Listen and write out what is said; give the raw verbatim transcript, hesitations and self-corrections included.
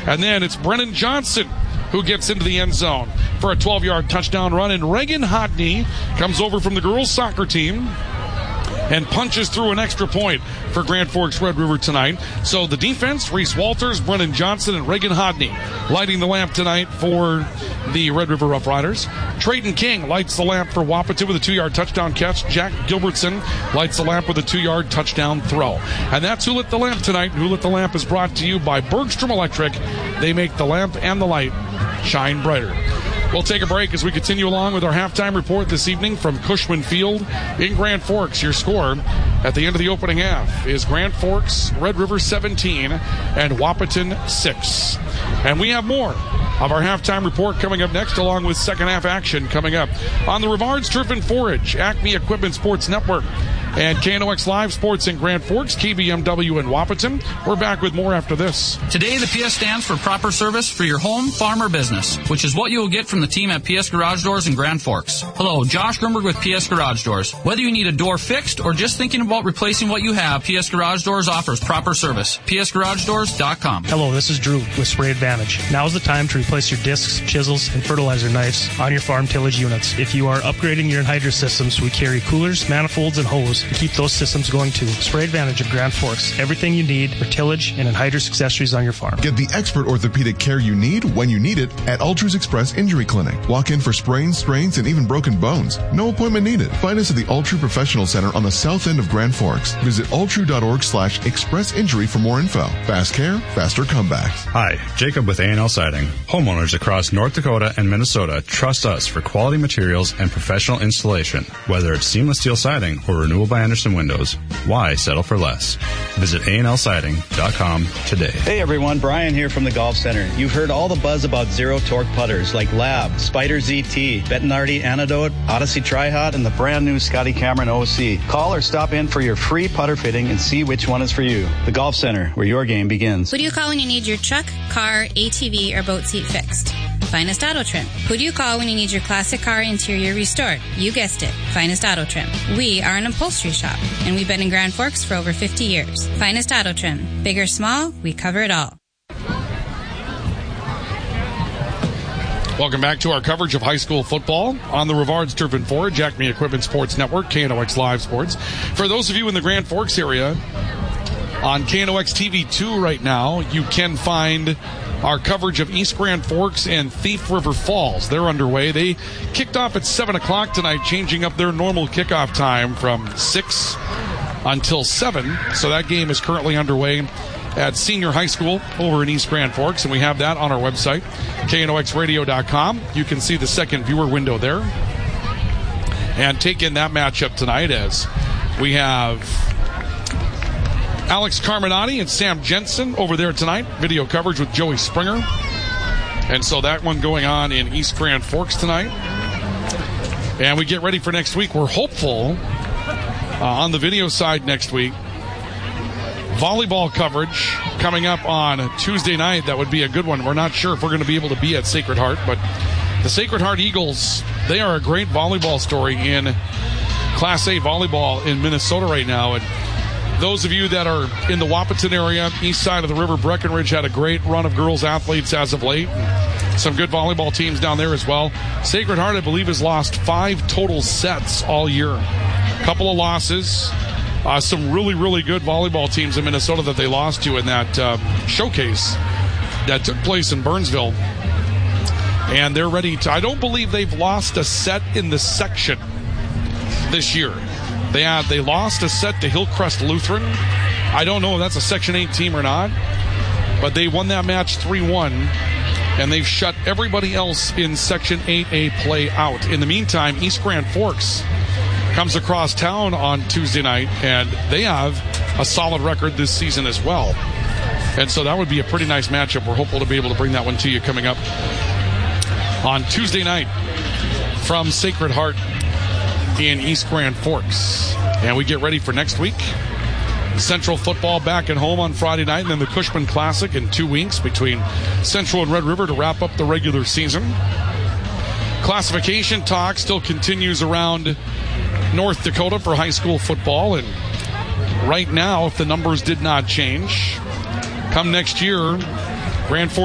And then it's Brennan Johnson who gets into the end zone for a twelve-yard touchdown run. And Reagan Hodney comes over from the girls' soccer team and punches through an extra point for Grand Forks Red River tonight. So the defense, Reese Walters, Brennan Johnson, and Reagan Hodney lighting the lamp tonight for the Red River Rough Riders. Trayton King lights the lamp for Wahpeton with a two-yard touchdown catch. Jack Gilbertson lights the lamp with a two-yard touchdown throw. And that's Who Lit the Lamp tonight. Who Lit the Lamp is brought to you by Bergstrom Electric. They make the lamp and the light shine brighter. We'll take a break as we continue along with our halftime report this evening from Cushman Field in Grand Forks. Your score at the end of the opening half is Grand Forks Red River seventeen and Wahpeton six. And we have more of our halftime report coming up next, along with second half action coming up on the Rivards Turf and Forage, Acme Equipment Sports Network, and K N O X Live Sports in Grand Forks, K B M W in Wahpeton. We're back with more after this. Today, the P S stands for proper service for your home, farm, or business, which is what you will get from the team at P S Garage Doors in Grand Forks. Hello, Josh Grumberg with P S Garage Doors. Whether you need a door fixed or just thinking about replacing what you have, P S Garage Doors offers proper service. P S Garage Doors dot com. Hello, this is Drew with Spray Advantage. Now is the time to replace your discs, chisels, and fertilizer knives on your farm tillage units. If you are upgrading your anhydrous systems, we carry coolers, manifolds, and hose to keep those systems going too. Spray Advantage of Grand Forks. Everything you need for tillage and anhydrous accessories on your farm. Get the expert orthopedic care you need when you need it at Ultra's Express Injury Clinic. Walk in for sprains, strains, and even broken bones. No appointment needed. Find us at the Ultra Professional Center on the south end of Grand Forks. Visit ultra.org slash express injury for more info. Fast care, faster comebacks. Hi, Jacob with A and L Siding. Homeowners across North Dakota and Minnesota trust us for quality materials and professional installation. Whether it's seamless steel siding or renewal by Anderson windows, why settle for less? Visit A and L siding dot com today. Hey everyone, Brian here from the Golf Center. You've heard all the buzz about zero torque putters like Lab, Spider Z T, Bettinardi Antidote, Odyssey Tri-Hot, and the brand new Scotty Cameron O C. Call or stop in for your free putter fitting and see which one is for you. The Golf Center, where your game begins. Who do you call when you need your truck, car, A T V, or boat seat fixed? Finest Auto Trim. Who do you call when you need your classic car interior restored? You guessed it, Finest Auto Trim. We are an upholstery shop, and we've been in Grand Forks for over fifty years. Finest Auto Trim. Big or small, we cover it all. Welcome back to our coverage of high school football on the Rivards Turf and Forage, Acme Equipment Sports Network, K N O X Live Sports. For those of you in the Grand Forks area, on K N O X T V two right now, you can find our coverage of East Grand Forks and Thief River Falls. They're underway. They kicked off at seven o'clock tonight, changing up their normal kickoff time from six until seven. So that game is currently underway at Senior High School over in East Grand Forks, and we have that on our website, K N O X radio dot com. You can see the second viewer window there and take in that matchup tonight as we have Alex Carminati and Sam Jensen over there tonight. Video coverage with Joey Springer. And so that one going on in East Grand Forks tonight. And we get ready for next week. We're hopeful uh, on the video side next week. Volleyball coverage coming up on Tuesday night. That would be a good one. We're not sure if we're going to be able to be at Sacred Heart, but the Sacred Heart Eagles, they are a great volleyball story in Class A volleyball in Minnesota right now. And those of you that are in the Wahpeton area, east side of the river, Breckenridge had a great run of girls athletes as of late. Some good volleyball teams down there as well. Sacred Heart, I believe, has lost five total sets all year. A couple of losses. Uh, some really, really good volleyball teams in Minnesota that they lost to in that uh, showcase that took place in Burnsville. And they're ready to... I don't believe they've lost a set in the section this year. They had, they lost a set to Hillcrest Lutheran. I don't know if that's a Section eight team or not, but they won that match three one, and they've shut everybody else in Section eight A play out. In the meantime, East Grand Forks comes across town on Tuesday night, and they have a solid record this season as well. And so that would be a pretty nice matchup. We're hopeful to be able to bring that one to you coming up on Tuesday night from Sacred Heart in East Grand Forks. And we get ready for next week. Central football back at home on Friday night, and then the Cushman Classic in two weeks between Central and Red River to wrap up the regular season. Classification talk still continues around North Dakota for high school football, and right now, if the numbers did not change, come next year, Grand Forks